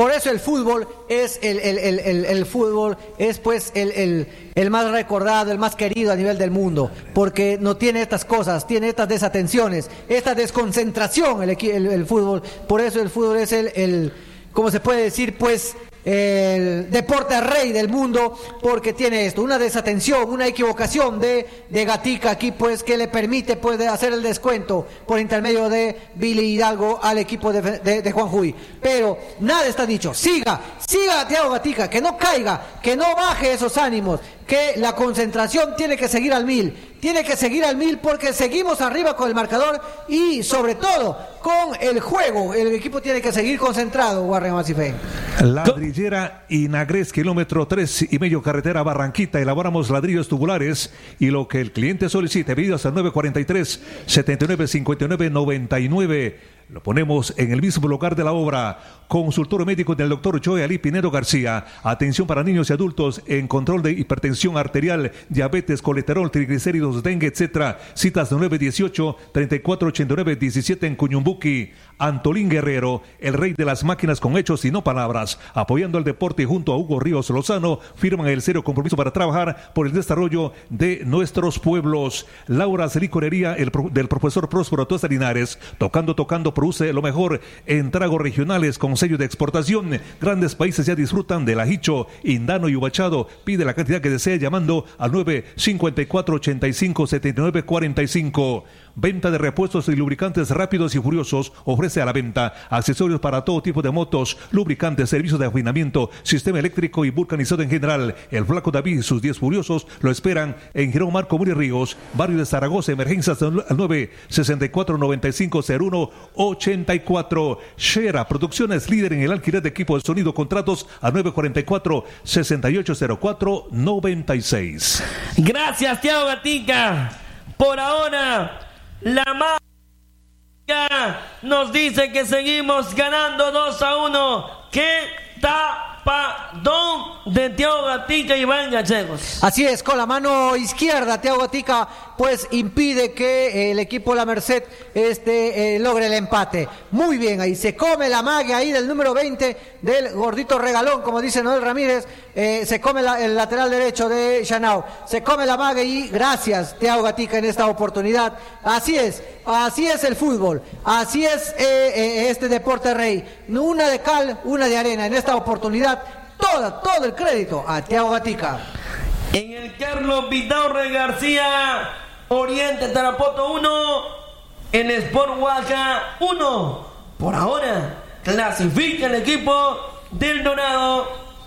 Por eso el fútbol es el fútbol es pues el más recordado, el más querido a nivel del mundo, porque no tiene estas cosas, tiene estas desatenciones, esta desconcentración el fútbol. Por eso el fútbol es ¿cómo se puede decir? Pues el deporte rey del mundo, porque tiene esto, una desatención, una equivocación de Gatica aquí, pues que le permite pues hacer el descuento por intermedio de Billy Hidalgo al equipo de Juan Juy. Pero nada está dicho, siga Thiago Gatica, que no caiga, que no baje esos ánimos, que la concentración tiene que seguir al 1000 porque seguimos arriba con el marcador y sobre todo con el juego. El equipo tiene que seguir concentrado, Warren Macifé. Ladrillera Inagres, kilómetro 3,5 carretera Barranquita. Elaboramos ladrillos tubulares y lo que el cliente solicite. Pedidos al 943-7959-99. Lo ponemos en el mismo lugar de la obra. Consultorio médico del doctor Joe Ali Pinero García. Atención para niños y adultos en control de hipertensión arterial, diabetes, colesterol, triglicéridos, dengue, etc. Citas 918-3489-17 en Cuñumbuqui. Antolín Guerrero, el rey de las máquinas con hechos y no palabras. Apoyando el deporte junto a Hugo Ríos Lozano. Firman el serio compromiso para trabajar por el desarrollo de nuestros pueblos. Laura's Licorería del profesor Próspero Tuesta Linares. Tocando, produce lo mejor en tragos regionales con sello de exportación. Grandes países ya disfrutan del ajicho, indano y ubachado. Pide la cantidad que desea llamando al 954-85-7945. Venta de repuestos y lubricantes rápidos y furiosos. Ofrece a la venta accesorios para todo tipo de motos, lubricantes, servicios de afinamiento, sistema eléctrico y vulcanizado en general. El Flaco David y sus 10 furiosos lo esperan en Girón Marco Muri Ríos, barrio de Zaragoza. Emergencias al 964-9501-84. Shera Producciones, líder en el alquiler de equipo de sonido. Contratos al 944-6804-96. Gracias, Thiago Gatica. Por ahora, la máquina nos dice que seguimos ganando 2-1. ¿Qué tapadón de Thiago Gatica y Iván Gallegos? Así es, con la mano izquierda Thiago Gatica pues impide que el equipo La Merced logre el empate. Muy bien, ahí se come la magia ahí del número 20 del gordito regalón, como dice Noel Ramírez. Se come el lateral derecho de Chanao, se come la magia y gracias Thiago Gatica en esta oportunidad. Así es el fútbol, así es este deporte rey, una de cal, una de arena. En esta oportunidad todo el crédito a Thiago Gatica. En el Carlos Vidaurre García, Oriente Tarapoto 1, en Sport Huaca 1. Por ahora clasifica el equipo del Dorado.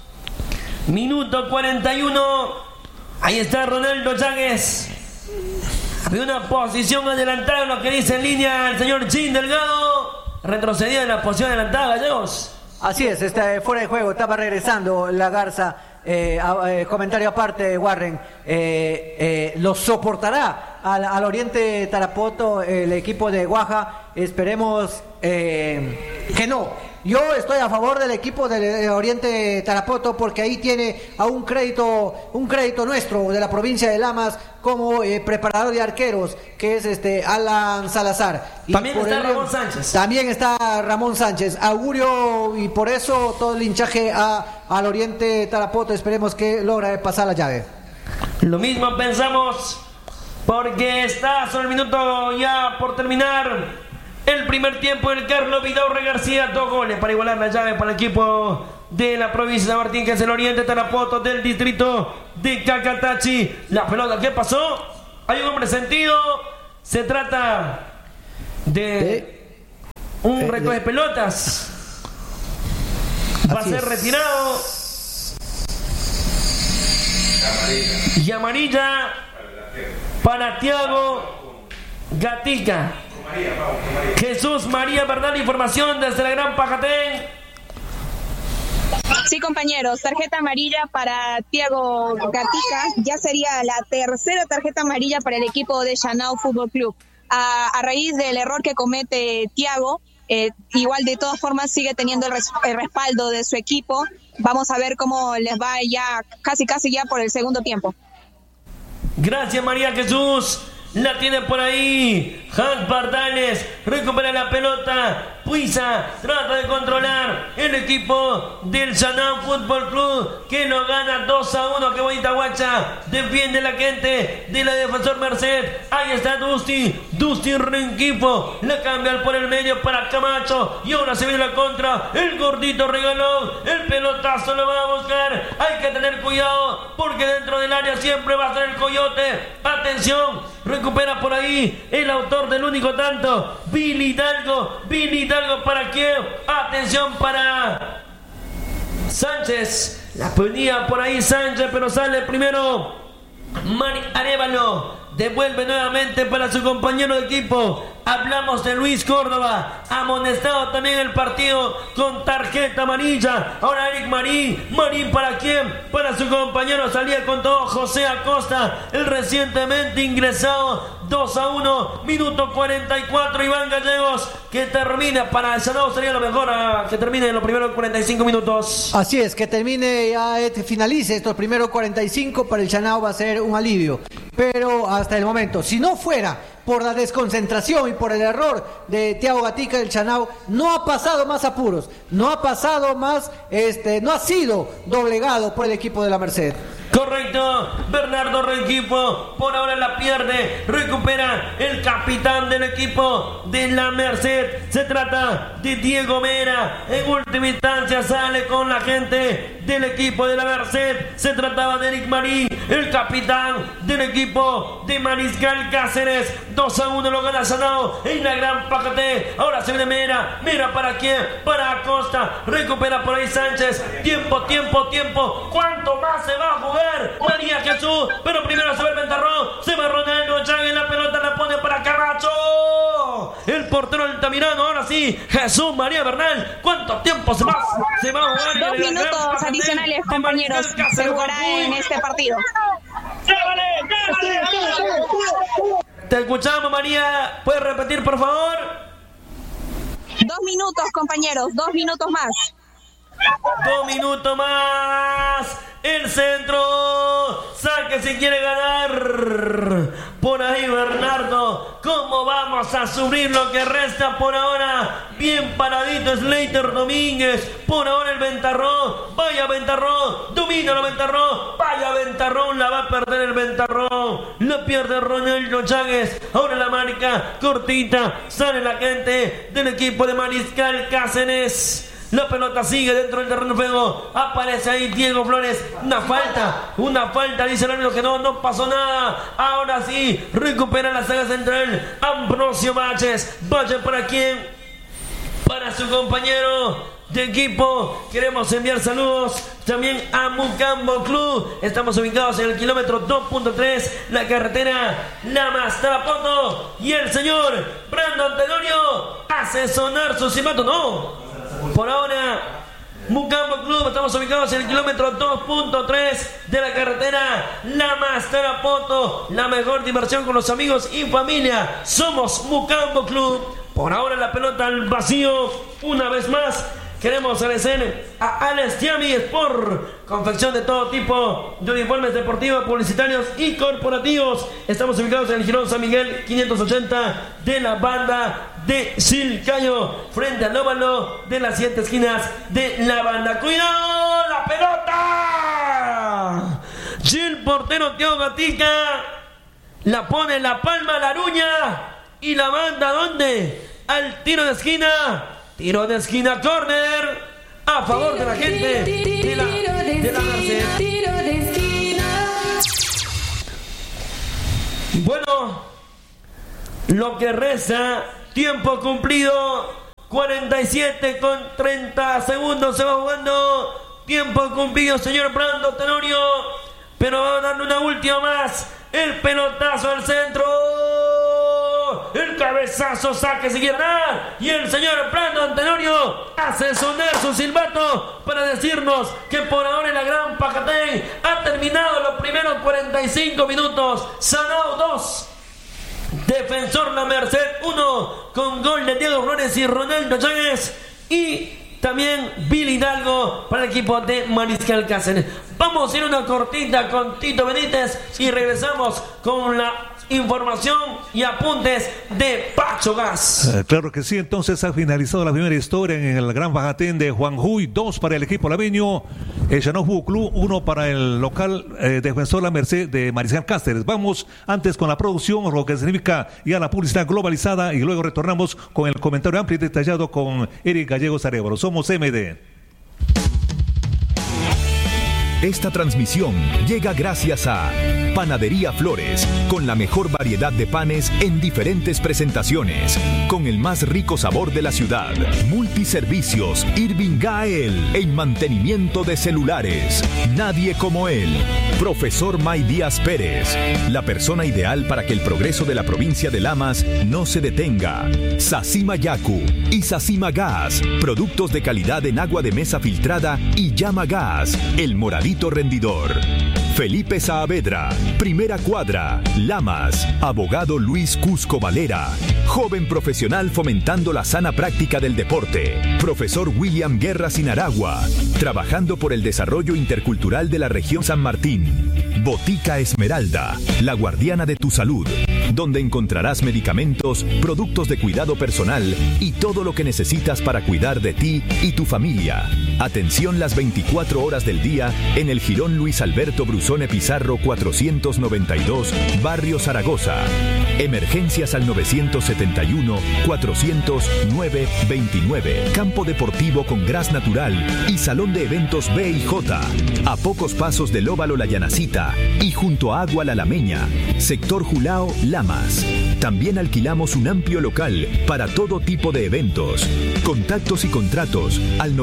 Minuto 41. Ahí está Ronaldo Cháguez. Había una posición adelantada en lo que dice en línea el señor Chin Delgado. Retrocedía en la posición adelantada, Gallegos. Así es, está fuera de juego, estaba regresando la Garza. Comentario aparte, Warren, lo soportará al Oriente Tarapoto el equipo de Guaja. Esperemos que no. Yo estoy a favor del equipo del Oriente Tarapoto porque ahí tiene a un crédito nuestro de la provincia de Lamas como preparador de arqueros, que es Alan Salazar. Y también está Ramón Sánchez. También está Ramón Sánchez. Augurio, y por eso todo el hinchaje al Oriente Tarapoto. Esperemos que logre pasar la llave. Lo mismo pensamos, porque está sobre el minuto ya por terminar el primer tiempo del Carlos Vidaurre García. 2 goles para igualar la llave para el equipo de la provincia de Martín, que es el Oriente Tarapoto del distrito de Cacatachi. La pelota, ¿qué pasó? Hay un hombre sentido. Se trata de un recoge pelotas. Va a ser retirado. Y amarilla para Thiago Gatica. Jesús María Bernal, información desde la Gran Pajatén. Sí, compañeros, tarjeta amarilla para Thiago Gatica. Ya sería la tercera tarjeta amarilla para el equipo de Chanao Fútbol Club. A raíz del error que comete Thiago, igual de todas formas sigue teniendo el respaldo de su equipo. Vamos a ver cómo les va ya casi ya por el segundo tiempo. Gracias, María Jesús. La tiene por ahí Hans Bardanes. Recupera la pelota. Puiza trata de controlar el equipo del Chanao Fútbol Club, que lo gana 2-1. Qué bonita guacha. Defiende la gente de la Defensor Merced. Ahí está Dustin Renquifo. La cambia por el medio para Camacho. Y ahora se viene la contra. El gordito regaló. El pelotazo lo va a buscar. Hay que tener cuidado porque dentro del área siempre va a estar el Coyote. Atención. Recupera por ahí el autor del único tanto. Billy Hidalgo para quién. Atención para Sánchez. La ponía por ahí Sánchez, pero sale primero Mari Arévalo. Devuelve nuevamente para su compañero de equipo. Hablamos de Luis Córdoba, amonestado también el partido con tarjeta amarilla. Ahora Eric Marín para quién, para su compañero, salía con todo José Acosta, el recientemente ingresado. 2-1, minuto 44, Iván Gallegos, que termina para el Chanao, sería lo mejor que termine en los primeros 45 minutos. Así es, que termine, ya finalice estos primeros 45, para el Chanao va a ser un alivio. Pero hasta el momento, si no fuera por la desconcentración y por el error de Thiago Gatica del Chanao, no ha pasado más apuros, no ha pasado más, no ha sido doblegado por el equipo de la Merced. Correcto, Bernardo Renquifo por ahora la pierde, recupera el capitán del equipo de la Merced, se trata de Diego Mera, en última instancia sale con la gente del equipo de la Merced, se trataba de Eric Marín, el capitán del equipo de Mariscal Cáceres. 2-1 lo gana Chanao en la gran Pacate. Ahora se viene Mera para quién, para Acosta, recupera por ahí Sánchez, tiempo, ¿cuánto más se va a jugar? María Jesús, pero primero se va el ventarrón, se va Ronaldo Chávez, la pelota la pone para Camacho, el portero Altamirano. Ahora sí, Jesús María Bernal, ¿cuánto tiempo se va a jugar? 2 minutos adicionales, compañeros, se jugará en este partido. Te escuchamos, María, ¿puedes repetir por favor? 2 minutos, compañeros, 2 minutos más. 2 minutos más. El centro. Saque si quiere ganar. Por ahí Bernardo. ¿Cómo vamos a sufrir lo que resta por ahora? Bien paradito Slater Domínguez. Por ahora el Ventarrón. Vaya Ventarrón. Domina el Ventarrón. Vaya Ventarrón. La va a perder el Ventarrón. La pierde Ronaldo Chávez. Ahora la marca cortita. Sale la gente del equipo de Mariscal Cáceres. La pelota sigue dentro del terreno de juego. Aparece ahí Diego Flores. Una falta. Dice el árbitro que no pasó nada. Ahora sí, recupera la saga central. Ambrosio Baches. Baches para quién? Para su compañero de equipo. Queremos enviar saludos también a Mucambo Club. Estamos ubicados en el kilómetro 2.3, la carretera Lamas Tarapoto. Y el señor Brandon Tenorio hace sonar su silbato. Por ahora, Mucambo Club, estamos ubicados en el kilómetro 2.3 de la carretera Lamas Tarapoto. La mejor diversión con los amigos y familia. Somos Mucambo Club. Por ahora la pelota al vacío. Una vez más, queremos agradecer a Alex Tiami Sport, confección de todo tipo de uniformes deportivos, publicitarios y corporativos. Estamos ubicados en el Girón San Miguel 580 de la banda de Chilcayo, frente al óvalo de las 7 esquinas de la banda. ¡Cuidado! ¡La pelota! Gil portero Thiago Gatica la pone en la palma, la aruña y la manda ¿dónde? Al tiro de esquina. Tiro de esquina, córner a favor de la gente de la Merced. Bueno, lo que resta, tiempo cumplido, 47 con 30 segundos se va jugando. Tiempo cumplido, señor Brando Tenorio, pero va a darle una última más. El pelotazo al centro. El cabezazo, saque si quiere ganar. Y el señor Brandon Tenorio hace sonar su silbato para decirnos que por ahora en la Gran Pacatén ha terminado los primeros 45 minutos. Chanao 2, Defensor La Merced 1, con gol de Diego Flores y Ronaldo Chávez. Y también Billy Hidalgo para el equipo de Mariscal Cáceres. Vamos a ir una cortita con Tito Benítez y regresamos con la información y apuntes de Pacho Gas. Claro que sí, entonces ha finalizado la primera historia en el Gran Bajatén de Juanjuy, 2 para el equipo labeño, el Llanos Fútbol Club, 1 para el local Defensor La Merced de Mariscal Cáceres. Vamos antes con la producción, lo que significa ya la publicidad globalizada, y luego retornamos con el comentario amplio y detallado con Eric Gallegos Arevalo. Somos MD. Esta transmisión llega gracias a Panadería Flores, con la mejor variedad de panes en diferentes presentaciones, con el más rico sabor de la ciudad. Multiservicios Irving Gael, en mantenimiento de celulares. Nadie como él. Profesor May Díaz Pérez, la persona ideal para que el progreso de la provincia de Lamas no se detenga. Sacima Yaku y Sacima Gas, productos de calidad en agua de mesa filtrada y llama gas, el moradito rendidor. Felipe Saavedra, Primera Cuadra, Lamas. Abogado Luis Cusco Valera, joven profesional fomentando la sana práctica del deporte. Profesor William Guerra Sinaragua, trabajando por el desarrollo intercultural de la región San Martín. Botica Esmeralda, la guardiana de tu salud, donde encontrarás medicamentos, productos de cuidado personal y todo lo que necesitas para cuidar de ti y tu familia. Atención las 24 horas del día en el Jirón Luis Alberto Brusone Pizarro 492, Barrio Zaragoza. Emergencias al 971-400-929. Campo deportivo con gras natural y salón de eventos B y J. A pocos pasos del Óvalo La Llanacita y junto a Agua La Lameña. Sector Julao, Lamas. También alquilamos un amplio local para todo tipo de eventos. Contactos y contratos al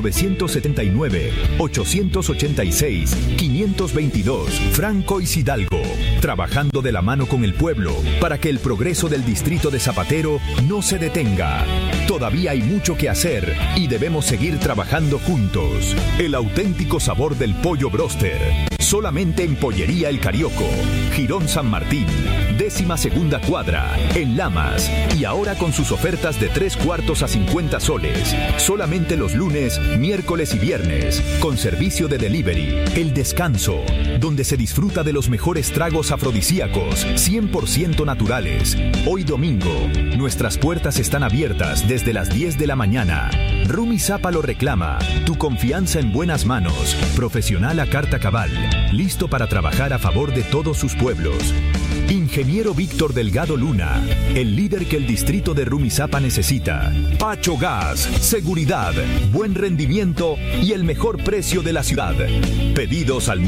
979-886-522. Franco y Hidalgo. Trabajando de la mano con el pueblo para que el progreso del distrito de Zapatero no se detenga. Todavía hay mucho que hacer y debemos seguir trabajando juntos. El auténtico sabor del pollo broster. Solamente en Pollería El Carioco. Jirón San Martín. 12ª cuadra. En Lamas. Y ahora con sus ofertas de 3/4 a 50 soles. Solamente los lunes, miércoles y viernes. Con servicio de delivery. El Descanso. Donde se disfruta de los mejores tragos afrodisíacos. 100% naturales. Hoy domingo. Nuestras puertas están abiertas desde las 10 de la mañana. Rumi Zapa lo reclama. Tu confianza en buenas manos. Profesional a carta cabal. Listo para trabajar a favor de todos sus pueblos. Ingeniero Víctor Delgado Luna, el líder que el distrito de Rumizápa necesita. Pacho Gas, seguridad, buen rendimiento y el mejor precio de la ciudad. Pedidos al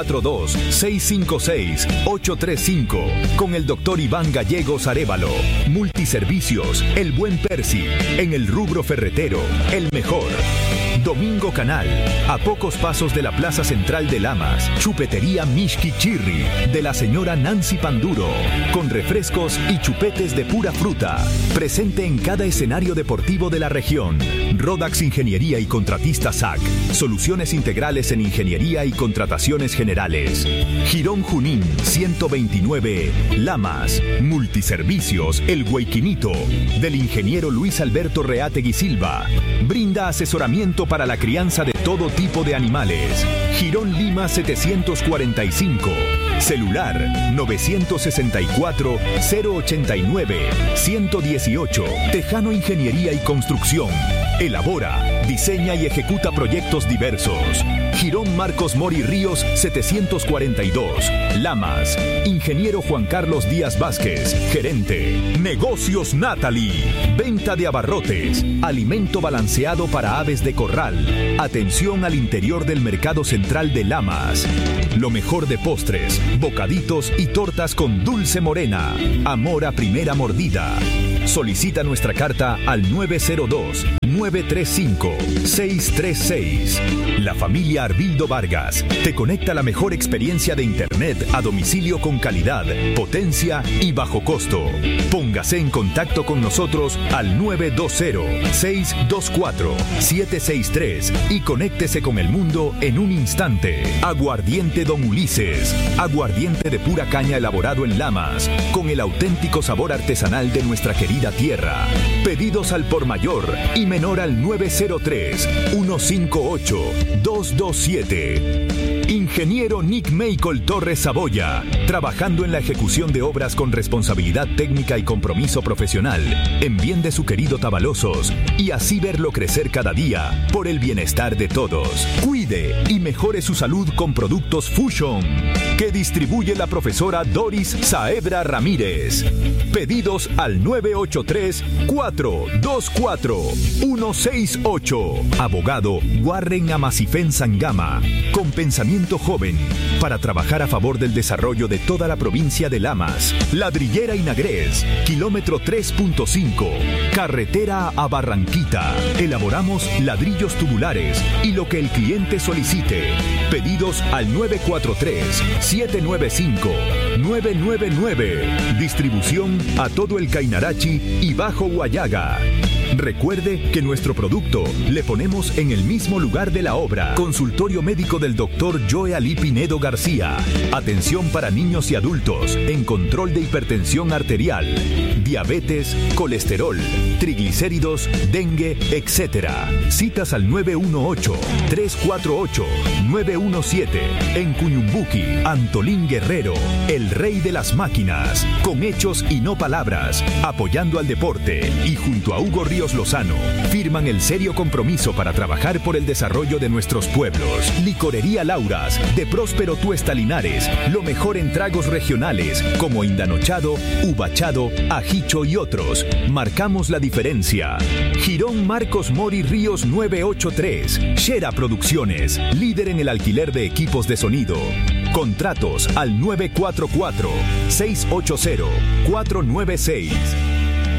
942-656-835 con el doctor Iván Gallegos Arevalo. Multiservicios, El Buen Percy, en el rubro ferretero, el mejor. Domingo Canal, a pocos pasos de la Plaza Central de Lamas. Chupetería Mishki Chirri, de la señora Nancy Panduro, con refrescos y chupetes de pura fruta. Presente en cada escenario deportivo de la región. Rodax Ingeniería y Contratista SAC. Soluciones integrales en ingeniería y contrataciones generales. Jirón Junín, 129, Lamas. Multiservicios, El Huayquinito, del ingeniero Luis Alberto Reategui Silva. Brinda asesoramiento para la crianza de todo tipo de animales. Jirón Lima 745. Celular 964-089-118. Tejano Ingeniería y Construcción. Elabora, diseña y ejecuta proyectos diversos. Jirón Marcos Mori Ríos 742. Lamas. Ingeniero Juan Carlos Díaz Vázquez, gerente. Negocios Natalie. Venta de abarrotes. Alimento balanceado para aves de corral. Atención al interior del mercado central de Lamas. Lo mejor de postres, bocaditos y tortas con dulce morena. Amor a primera mordida. Solicita nuestra carta al 902-935-636. La familia Arbildo Vargas te conecta a la mejor experiencia de Internet a domicilio con calidad, potencia y bajo costo. Póngase en contacto con nosotros al 920-624-763 y conéctese con el mundo en un instante. Aguardiente Don Ulises. Aguardiente de pura caña elaborado en Lamas, con el auténtico sabor artesanal de nuestra querida tierra. Pedidos al por mayor y menor al 903-158-227. Ingeniero Nick Meikol Torres Saboya, trabajando en la ejecución de obras con responsabilidad técnica y compromiso profesional, en bien de su querido Tabalosos, y así verlo crecer cada día por el bienestar de todos. Cuide y mejore su salud con productos Fusion, que distribuye la profesora Doris Saebra Ramírez. Pedidos al 983-424-168. Abogado Warren Amasifén Sangama, con pensamiento joven, para trabajar a favor del desarrollo de toda la provincia de Lamas. Ladrillera Inagrés, kilómetro 3.5, carretera a Barranquita. Elaboramos ladrillos tubulares y lo que el cliente solicite. Pedidos al 943-795-999. Distribución a todo el Cainarachi y Bajo Guayaga. Recuerde que nuestro producto le ponemos en el mismo lugar de la obra. Consultorio médico del Dr. Joe Ali Pinedo García. Atención para niños y adultos en control de hipertensión arterial, diabetes, colesterol, triglicéridos, dengue, etc. Citas al 918-348-917. En Cuñumbuqui, Antolín Guerrero, el rey de las máquinas. Con hechos y no palabras, apoyando al deporte y junto a Hugo Ríos Lozano, firman el serio compromiso para trabajar por el desarrollo de nuestros pueblos. Licorería Lauras, de Próspero Tuesta Linares, lo mejor en tragos regionales como indanochado, uvachado, ajicho y otros. Marcamos la diferencia. Girón Marcos Mori Ríos 983. Shera Producciones, líder en el alquiler de equipos de sonido. Contratos al 944-680-496.